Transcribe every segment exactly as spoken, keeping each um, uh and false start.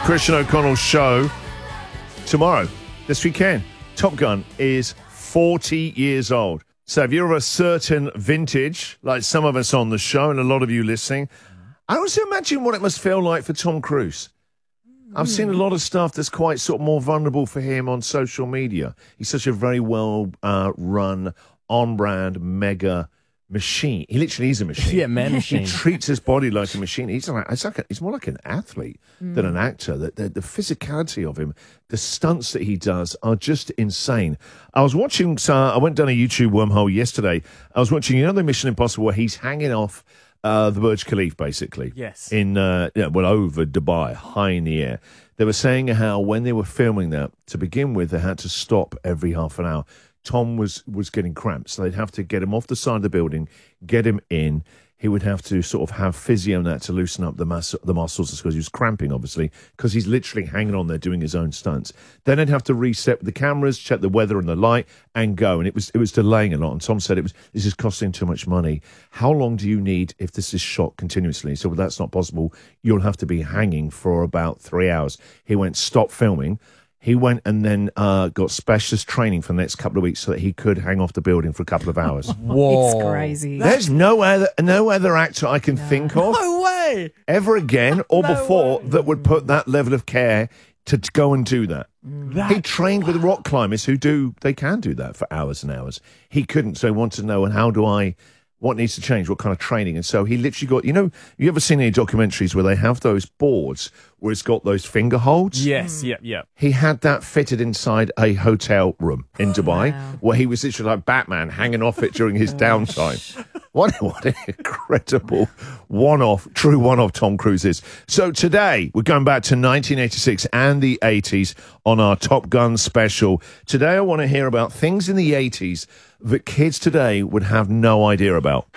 Christian O'Connell's show tomorrow, this weekend. Top Gun is forty years old. So if you're of a certain vintage, like some of us on the show and a lot of you listening, I also imagine what it must feel like for Tom Cruise. I've seen a lot of stuff that's quite sort of more vulnerable for him on social media. He's such a very well uh, run, on-brand, mega machine. He literally is a machine. Yeah, man machine. He treats his body like a machine. He's like, it's like a, he's more like an athlete mm. than an actor. The, the, the physicality of him, the stunts that he does are just insane. I was watching, so I went down a YouTube wormhole yesterday. I was watching, you know, the Mission Impossible where he's hanging off uh, the Burj Khalifa, basically. Yes. In, uh, yeah, well, over Dubai, high in the air. They were saying how when they were filming that, to begin with, they had to stop every half an hour. Tom was, was getting cramps, so they'd have to get him off the side of the building, get him in. He would have to sort of have physio and that to loosen up the, mus- the muscles because he was cramping, obviously, because he's literally hanging on there doing his own stunts. Then they'd have to reset the cameras, check the weather and the light, and go. And it was it was delaying a lot. And Tom said, "It was this is costing too much money. How long do you need if this is shot continuously?" So well, that's not possible. You'll have to be hanging for about three hours. He went, "Stop filming." He went and then uh, got specialist training for the next couple of weeks so that he could hang off the building for a couple of hours. Whoa. It's crazy. There's no other no other actor I can no. think of No way! ever again or no before way. that would put that level of care to, to go and do that. that. He trained with rock climbers who do, they can do that for hours and hours. He couldn't, so he wanted to know, and how do I... what needs to change, what kind of training. And so he literally got, you know, you ever seen any documentaries where they have those boards where it's got those finger holds? Yes, yeah, yeah. He had that fitted inside a hotel room in Dubai wow. where he was literally like Batman hanging off it during his downtime. What, what an incredible one-off, true one-off Tom Cruise is. So today, we're going back to nineteen eighty-six and the eighties on our Top Gun special. Today, I want to hear about things in the eighties that kids today would have no idea about.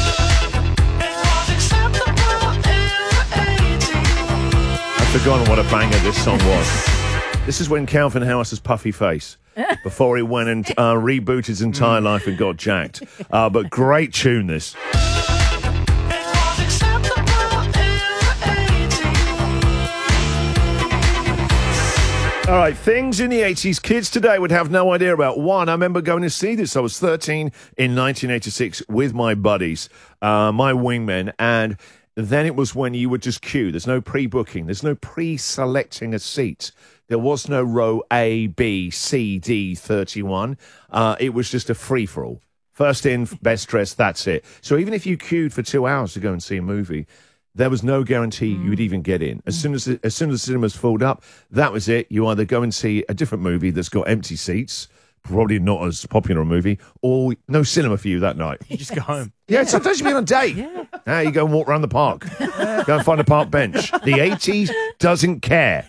I've forgotten what a banger this song was. This is when Calvin Harris's puffy face, before he went and uh, rebooted his entire life and got jacked. Uh, but great tune, this. All right, things in the eighties kids today would have no idea about. One, I remember going to see this. I was thirteen in nineteen eighty-six with my buddies, uh, my wingmen, and then it was when you would just queue. There's no pre-booking. There's no pre-selecting a seat. There was no row A, B, C, D, thirty-one. Uh, it was just a free-for-all. First in, best dressed, that's it. So even if you queued for two hours to go and see a movie, there was no guarantee mm. you would even get in. As soon as, as soon as the cinemas filled up, that was it. You either go and see a different movie that's got empty seats, probably not as popular a movie, or no cinema for you that night. You just go home. Yeah, yeah. Sometimes you've been on a date. Yeah. Now you go and walk around the park. Go and find a park bench. The eighties doesn't care.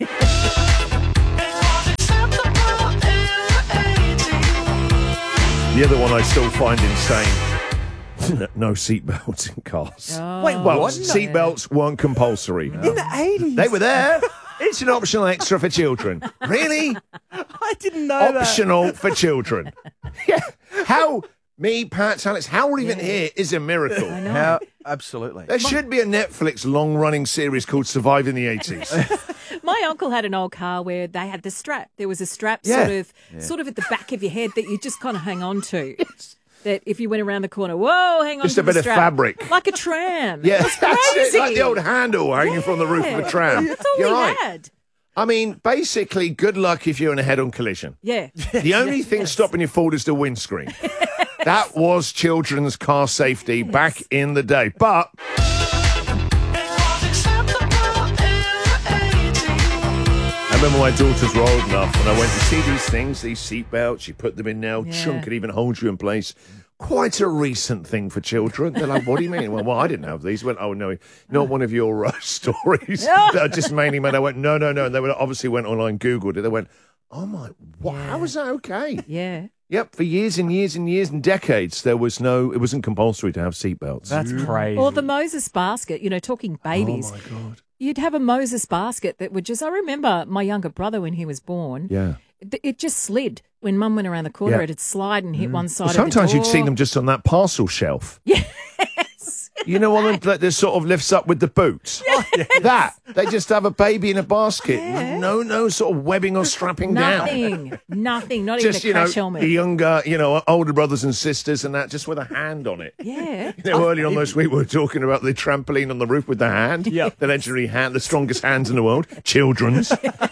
The other one I still find insane. No seatbelts in cars. Oh. Wait, Well, what? seatbelts weren't compulsory. In the eighties? They were there. It's an optional extra for children. Really? I didn't know that. Optional for children. Yeah. How, me, Pat, Alex, how we're even here is a miracle. I know. How, absolutely. There should be a Netflix long-running series called Survive in the eighties. My uncle had an old car where they had the strap. There was a strap Yeah. sort of Yeah. sort of at the back of your head that you just kind of hang on to. Yes. That if you went around the corner, whoa, hang on Just to a the bit of strap. fabric. Like a tram. Yeah, It's that's crazy. it. Like the old handle hanging from the roof of a tram. That's all You're we right. had. I mean, basically, good luck if you're in a head-on collision. Yeah. The only thing Yes. stopping you forward is the windscreen. That was children's car safety Yes. back in the day. But I remember my daughters were old enough and I went to see these things, these seatbelts, you put them in now, Yeah. chunk could even hold you in place. Quite a recent thing for children. They're like, what do you mean? Well, well I didn't have these. I went, oh, no, not one of your uh, stories that are just mainly made. I went, no, no, no. And they went, obviously went online, Googled it. They went, oh, my, wow, Yeah. how is that okay? Yeah. Yep, for years and years and years and decades, there was no, it wasn't compulsory to have seatbelts. That's crazy. Or the Moses basket, you know, talking babies. Oh, my God. You'd have a Moses basket that would just, I remember my younger brother when he was born, Yeah. it, it just slid. When mum went around the corner, Yeah. it'd slide and hit one side Well, of the door. sometimes you'd see them just on that parcel shelf. Yes. You know, one that that sort of lifts up with the boots. Yes. That they just have a baby in a basket. Yeah. No, no sort of webbing or strapping down. Nothing. Nothing. Not Just even you a know, crash helmet. the younger, you know, older brothers and sisters and that, just with a hand on it. Yeah. You know, earlier on this week we were talking about the trampoline on the roof with the hand. Yeah. The legendary hand, the strongest hands in the world. Children's.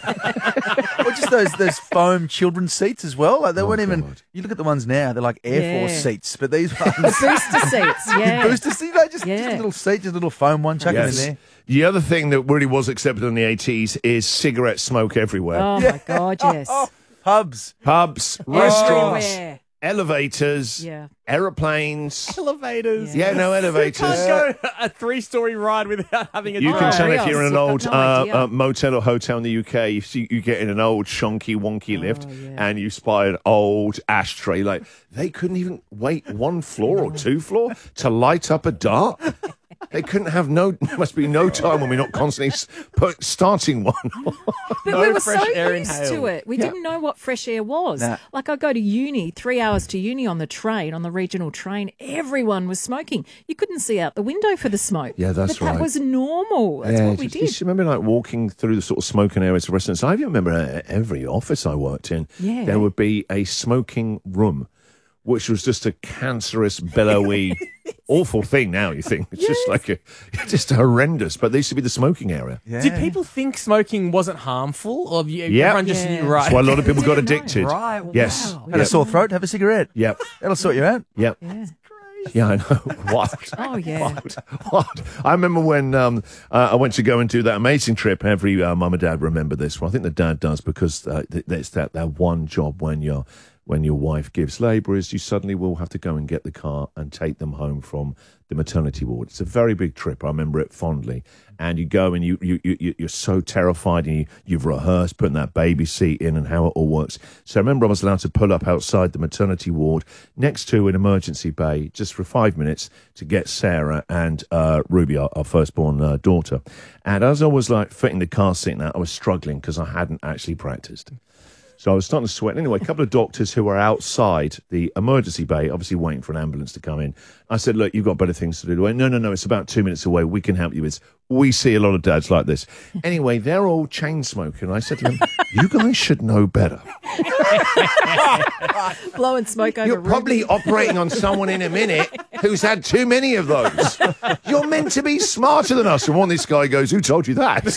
Or just those those foam children's seats as well. Like they Oh, weren't even. God. You look at the ones now; they're like Air Yeah. Force seats. But these ones, Booster seats. Yeah. booster seats, like just, Yeah. just a little seat, just a little foam one, chuck it in Yes. there. The other thing that really was accepted in the eighties is cigarette smoke everywhere. Oh my God, yes. Pubs. Pubs, restaurants, Everywhere. elevators, Yeah. aeroplanes. Elevators. Yeah, no elevators. Can't go a three-story ride without having a You drink. can tell if Reals. you're in an I've old got no uh, idea. uh, motel or hotel in the U K, you, see, you get in an old shonky wonky lift Oh, yeah. and you spy an old ashtray. Like, they couldn't even wait one floor or two floor to light up a dart. They couldn't have no, there must be no time when we're not constantly s- put, starting one. But No we were fresh so air used inhaled. to it. We Yeah. didn't know what fresh air was. Nah. Like I go to uni, three hours to uni on the train, on the regional train. Everyone was smoking. You couldn't see out the window for the smoke. Yeah, that's but right. That was normal. That's Yeah, what we just- did. You should remember, like, walking through the sort of smoking areas of restaurants. I even remember uh, every office I worked in, Yeah. there would be a smoking room, which was just a cancerous, billowy, awful thing now, you think. It's just like a, it's just horrendous. But there used to be the smoking area. Yeah. Did people think smoking wasn't harmful, or you, Yeah. everyone just Yeah. right? That's why a lot of people got didn't know. addicted. Right, Yes. wow. Had a sore throat? Have a cigarette. Yep. That'll sort you out. Yep. Yeah. Yeah, I know. What? Oh, yeah. What? What? I remember when um, uh, I went to go and do that amazing trip. Every uh, mum and dad remember this. Well, I think the dad does because uh, th- there's that, that one job when you're when your wife gives labour is you suddenly will have to go and get the car and take them home from the maternity ward. It's a very big trip. I remember it fondly. And you go and you, you, you, you're so terrified and you, you've rehearsed putting that baby seat in and how it all works. So I remember I was allowed to pull up outside the maternity ward next to an emergency bay just for five minutes to get Sarah and uh, Ruby, our, our firstborn uh, daughter. And as I was like fitting the car seat now, I was struggling because I hadn't actually practiced. So I was starting to sweat. Anyway, a couple of doctors who were outside the emergency bay, obviously waiting for an ambulance to come in. I said, look, you've got better things to do. They went, no, no, no, it's about two minutes away. We can help you. It's, we see a lot of dads like this. Anyway, they're all chain smoking. I said to them, you guys should know better. Blowing smoke over You're Ruby. probably operating on someone in a minute who's had too many of those. You're meant to be smarter than us. And one this guy goes, who told you that?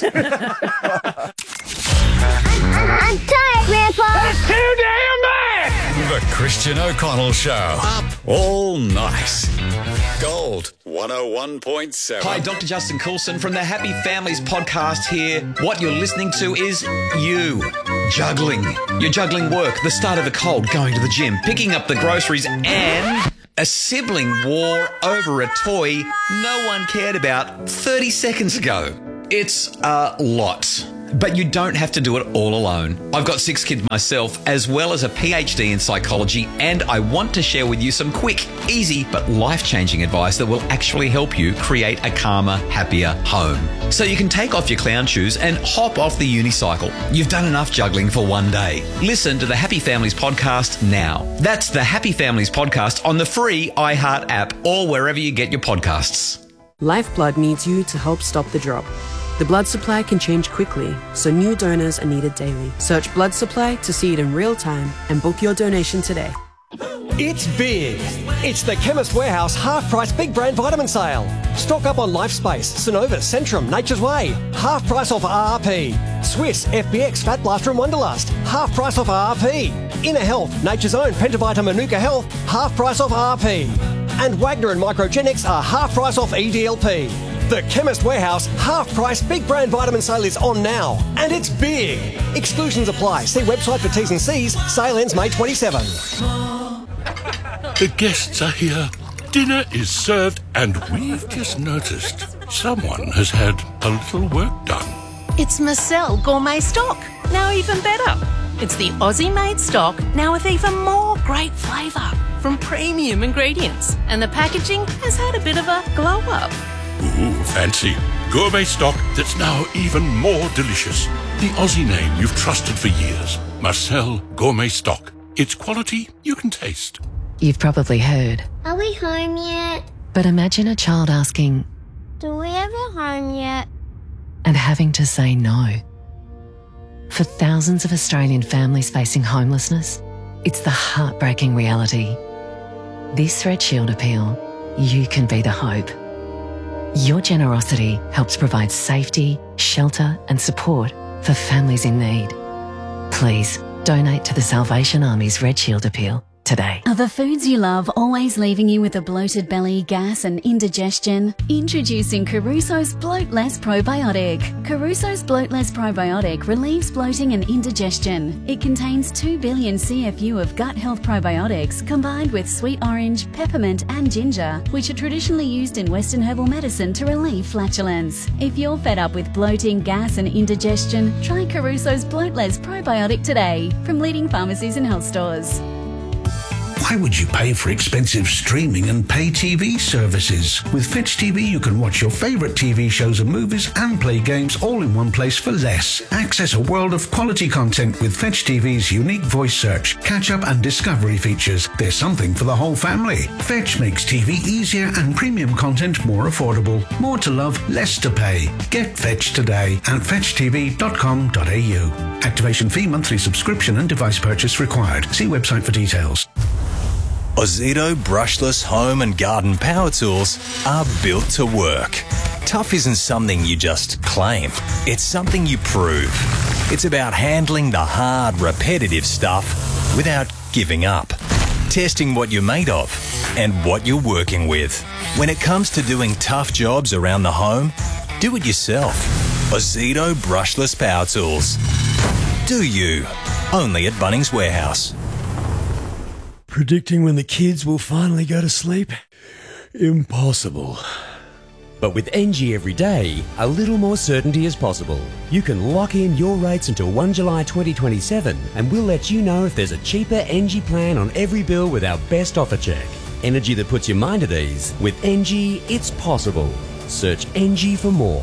I'm tired, Grandpa. The Christian O'Connell Show. Up all night. Gold one oh one point seven. Hi, Doctor Justin Coulson from the Happy Families podcast here. What you're listening to is you. Juggling. You're juggling work, the start of a cold, going to the gym, picking up the groceries, and a sibling war over a toy no one cared about thirty seconds ago. It's a lot. But you don't have to do it all alone. I've got six kids myself, as well as a P H D in psychology, and I want to share with you some quick, easy, but life-changing advice that will actually help you create a calmer, happier home. So you can take off your clown shoes and hop off the unicycle. You've done enough juggling for one day. Listen to the Happy Families podcast now. That's the Happy Families podcast on the free iHeart app or wherever you get your podcasts. Lifeblood needs you to help stop the drop. The blood supply can change quickly, so new donors are needed daily. Search blood supply to see it in real time and book your donation today. It's big. It's the Chemist Warehouse half-price big brand vitamin sale. Stock up on LifeSpace, Synovus, Centrum, Nature's Way. Half price off R R P. Swiss, F B X, Fat Blaster and Wonderlust. Half price off R R P. Inner Health, Nature's Own, Pentavita, Manuka Health. Half price off R R P. And Wagner and Microgenics are half price off E D L P. The Chemist Warehouse half-price big brand vitamin sale is on now, and it's big. Exclusions apply. See website for T's and C's. Sale ends May twenty-seventh. The guests are here. Dinner is served, and we've just noticed someone has had a little work done. It's Marcel Gourmet Stock, now even better. It's the Aussie-made stock, now with even more great flavour from premium ingredients. And the packaging has had a bit of a glow-up. Ooh, fancy. Gourmet stock that's now even more delicious. The Aussie name you've trusted for years. Marcel Gourmet Stock. It's quality you can taste. You've probably heard, Are we home yet? But imagine a child asking, Do we have a home yet? and having to say no. For thousands of Australian families facing homelessness, it's the heartbreaking reality. This Red Shield appeal, you can be the hope. Your generosity helps provide safety, shelter and support for families in need. Please donate to the Salvation Army's Red Shield appeal today. Are the foods you love always leaving you with a bloated belly, gas and indigestion? Introducing Caruso's Bloat Less Probiotic. Caruso's Bloat Less Probiotic relieves bloating and indigestion. It contains two billion C F U of gut health probiotics combined with sweet orange, peppermint and ginger, which are traditionally used in Western herbal medicine to relieve flatulence. If you're fed up with bloating, gas and indigestion, try Caruso's Bloat Less Probiotic today from leading pharmacies and health stores. Why would you pay for expensive streaming and pay T V services? With Fetch T V, you can watch your favourite T V shows and movies and play games all in one place for less. Access a world of quality content with Fetch T V's unique voice search, catch-up and discovery features. There's something for the whole family. Fetch makes T V easier and premium content more affordable. More to love, less to pay. Get Fetch today at fetch t v dot com dot a u. Activation fee, monthly subscription and device purchase required. See website for details. Ozito brushless home and garden power tools are built to work. Tough isn't something you just claim. It's something you prove. It's about handling the hard, repetitive stuff without giving up. Testing what you're made of and what you're working with. When it comes to doing tough jobs around the home, do it yourself. Ozito brushless power tools. Do you. Only at Bunnings Warehouse. Predicting when the kids will finally go to sleep? Impossible. But with N G every day, a little more certainty is possible. You can lock in your rates until first of July twenty twenty-seven and we'll let you know if there's a cheaper N G plan on every bill with our best offer check. Energy that puts your mind at ease. With N G, it's possible. Search N G for more.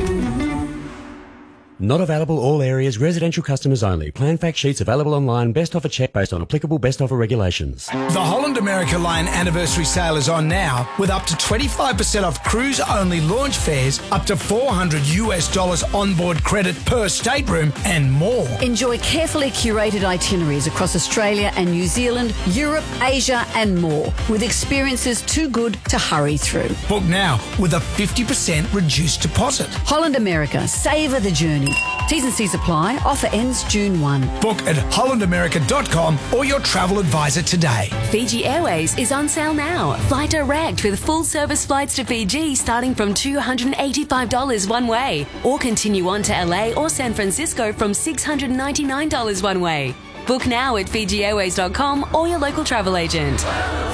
Not available all areas, residential customers only. Plan fact sheets available online. Best offer check based on applicable best offer regulations. The Holland America Line anniversary sale is on now with up to twenty-five percent off cruise-only launch fares, up to four hundred US dollars onboard credit per stateroom and more. Enjoy carefully curated itineraries across Australia and New Zealand, Europe, Asia and more, with experiences too good to hurry through. Book now with a fifty percent reduced deposit. Holland America, savour the journey. T's and C's apply. Offer ends June first. Book at holland america dot com or your travel advisor today. Fiji Airways is on sale now. Fly direct with full service flights to Fiji starting from two hundred eighty-five dollars one way, or continue on to L A or San Francisco from six hundred ninety-nine dollars one way. Book now at fiji airways dot com or your local travel agent.